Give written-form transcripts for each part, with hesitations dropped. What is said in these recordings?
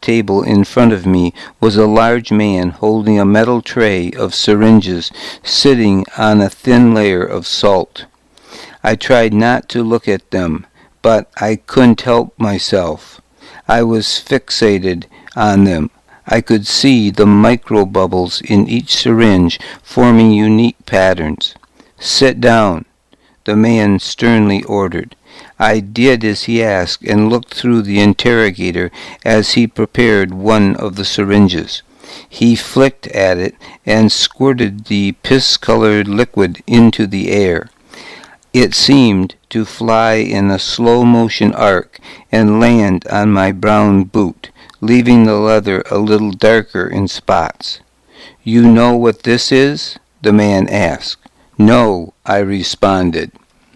table in front of me was a large man holding a metal tray of syringes sitting on a thin layer of salt. I tried not to look at them, but I couldn't help myself. I was fixated on them. I could see the microbubbles in each syringe forming unique patterns. "Sit down," the man sternly ordered. I did as he asked and looked through the interrogator as he prepared one of the syringes. He flicked at it and squirted the piss-colored liquid into the air. It seemed to fly in a slow-motion arc and land on my brown boot, leaving the leather a little darker in spots. "You know what this is?" the man asked. "No," I responded.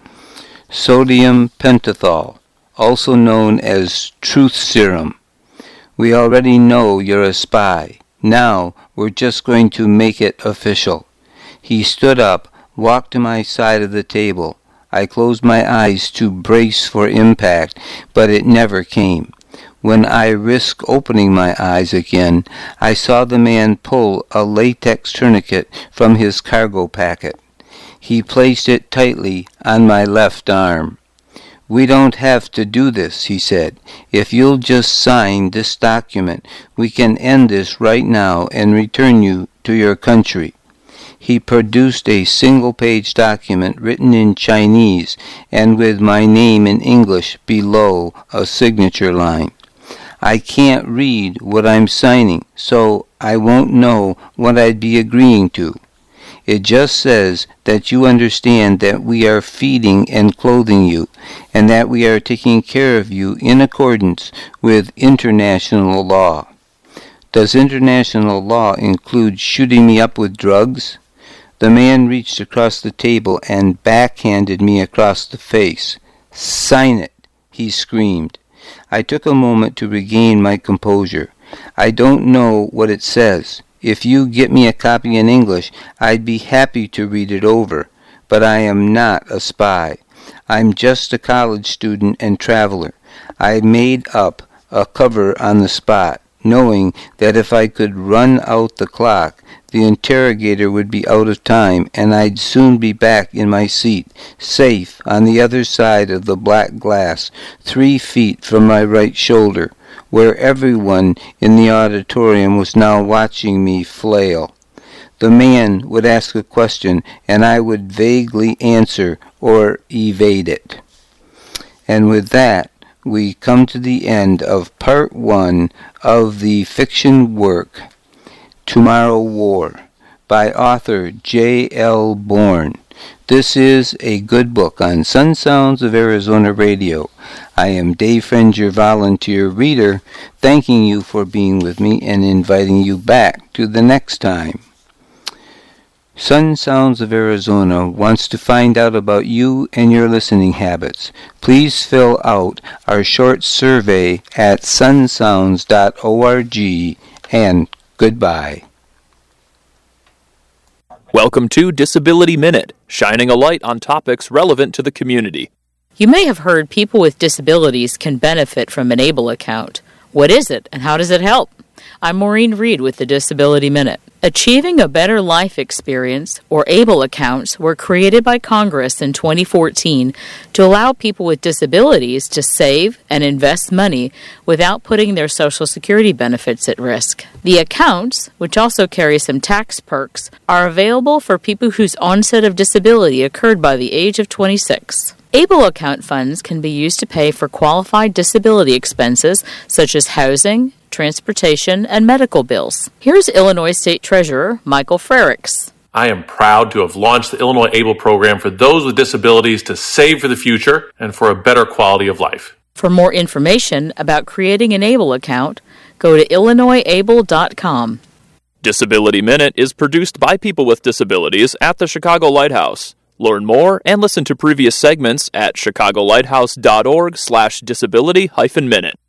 Sodium pentothal, also known as truth serum. "We already know you're a spy. Now we're just going to make it official." He stood up, walked to my side of the table. I closed my eyes to brace for impact, but it never came. When I risked opening my eyes again, I saw the man pull a latex tourniquet from his cargo packet. He placed it tightly on my left arm. "We don't have to do this," he said. "If you'll just sign this document, we can end this right now and return you to your country." He produced a single-page document written in Chinese and with my name in English below a signature line. I can't read what I'm signing, so I won't know what I'd be agreeing to. It just says that you understand that we are feeding and clothing you, and that we are taking care of you in accordance with international law. Does international law include shooting me up with drugs? The man reached across the table and backhanded me across the face. "Sign it," he screamed. I took a moment to regain my composure. "I don't know what it says. If you get me a copy in English, I'd be happy to read it over. But I am not a spy. I'm just a college student and traveler. I made up a cover on the spot, knowing that if I could run out the clock, the interrogator would be out of time, and I'd soon be back in my seat, safe on the other side of the black glass, 3 feet from my right shoulder, where everyone in the auditorium was now watching me flail. The man would ask a question, and I would vaguely answer or evade it. And with that, we come to the end of Part 1 of the fiction work, Tomorrow War, by author J.L. Bourne. This is a good book on Sun Sounds of Arizona Radio. I am Dave Friend, your volunteer reader, thanking you for being with me and inviting you back to the next time. Sun Sounds of Arizona wants to find out about you and your listening habits. Please fill out our short survey at sunsounds.org, and goodbye. Welcome to Disability Minute, shining a light on topics relevant to the community. You may have heard people with disabilities can benefit from an ABLE account. What is it, and how does it help? I'm Maureen Reed with the Disability Minute. Achieving a Better Life Experience, or ABLE accounts, were created by Congress in 2014 to allow people with disabilities to save and invest money without putting their Social Security benefits at risk. The accounts, which also carry some tax perks, are available for people whose onset of disability occurred by the age of 26. ABLE account funds can be used to pay for qualified disability expenses such as housing, transportation, and medical bills. Here's Illinois State Treasurer Michael Frerichs. I am proud to have launched the Illinois ABLE program for those with disabilities to save for the future and for a better quality of life. For more information about creating an ABLE account, go to illinoisable.com. Disability Minute is produced by people with disabilities at the Chicago Lighthouse. Learn more and listen to previous segments at chicagolighthouse.org/disability-minute.